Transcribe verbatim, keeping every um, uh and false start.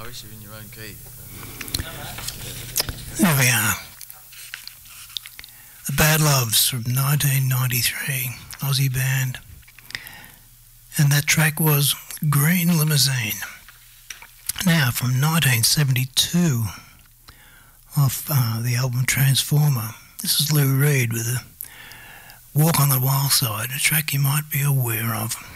Irish, you're in your own key. There we are. The Bad Loves from nineteen ninety-three, Aussie band. And that track was Green Limousine. Now, from nineteen seventy-two, off uh, the album Transformer, this is Lou Reed with a Walk on the Wild Side, a track you might be aware of.